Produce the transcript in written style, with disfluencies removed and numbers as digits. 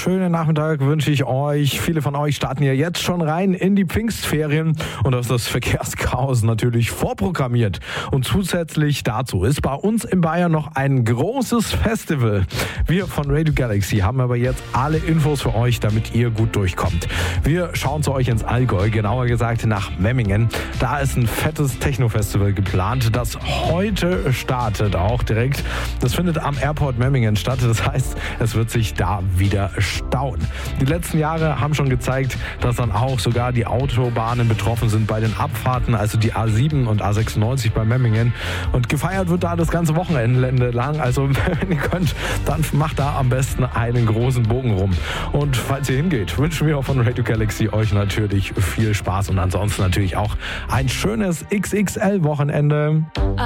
schönen Nachmittag wünsche ich euch. Viele von euch starten ja jetzt schon rein in die Pfingstferien und da ist das Verkehrschaos natürlich vorprogrammiert. Und zusätzlich dazu ist bei uns in Bayern noch ein großes Festival. Wir von Radio Galaxy haben aber jetzt alle Infos für euch, damit ihr gut durchkommt. Wir schauen zu euch ins Allgäu, genauer gesagt nach Memmingen. Da ist ein fettes Techno-Festival geplant, das heute startet auch direkt. Das findet am Airport Memmingen statt. Das heißt, es wird sich da wieder stauen. Die letzten Jahre haben schon gezeigt, dass dann auch sogar die Autobahnen betroffen sind bei den Abfahrten, also die A7 und A96 bei Memmingen. Und gefeiert wird da das ganze Wochenende lang. Also wenn ihr könnt, dann macht da am besten einen großen Bogen rum. Und falls ihr hingeht, wünschen wir von Radio Galaxy euch natürlich viel Spaß und ansonsten natürlich auch ein schönes XXL-Wochenende.